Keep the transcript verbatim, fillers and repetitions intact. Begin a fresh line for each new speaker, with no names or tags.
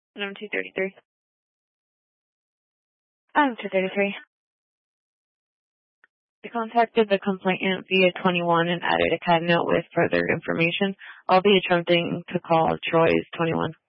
I'm two thirty-three.
I'm two thirty-three.
I contacted the complainant via twenty-one and added a CAD note with further information. I'll be attempting to call Troy's twenty-one.